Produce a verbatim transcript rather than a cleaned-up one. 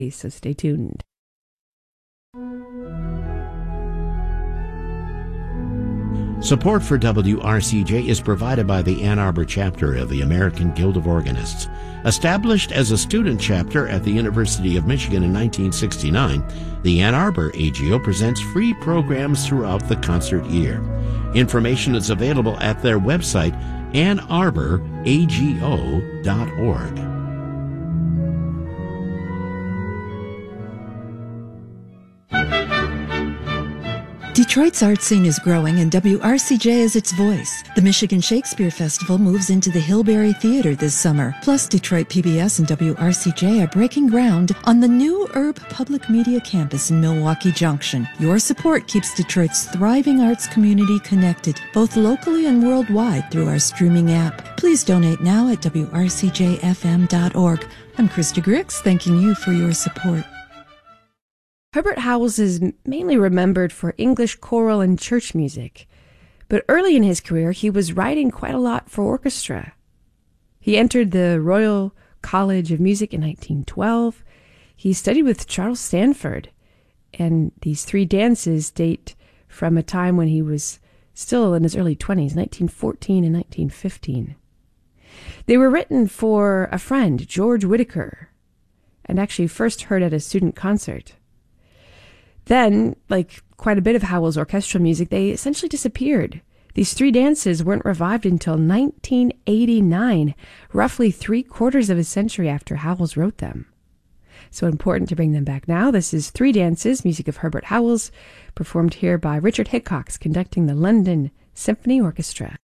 So stay tuned. Support for W R C J is provided by the Ann Arbor chapter of the American Guild of Organists. Established as a student chapter at the University of Michigan in nineteen sixty-nine, the Ann Arbor A G O presents free programs throughout the concert year. Information is available at their website, ann arbor a g o dot org. Detroit's art scene is growing and W R C J is its voice. The Michigan Shakespeare Festival moves into the Hillberry Theater this summer. Plus, Detroit P B S and W R C J are breaking ground on the new Urb Public Media Campus in Milwaukee Junction. Your support keeps Detroit's thriving arts community connected, both locally and worldwide, through our streaming app. Please donate now at w r c j f m dot org. I'm Krista Grix, thanking you for your support. Herbert Howells is mainly remembered for English choral and church music, but early in his career he was writing quite a lot for orchestra. He entered the Royal College of Music in nineteen twelve. He studied with Charles Stanford, and these three dances date from a time when he was still in his early twenties, nineteen fourteen and nineteen fifteen. They were written for a friend, George Whitaker, and actually first heard at a student concert. Then, like quite a bit of Howells' orchestral music, they essentially disappeared. These three dances weren't revived until nineteen eighty-nine, roughly three quarters of a century after Howells wrote them. So important to bring them back now. This is Three Dances, music of Herbert Howells, performed here by Richard Hickox, conducting the London Symphony Orchestra.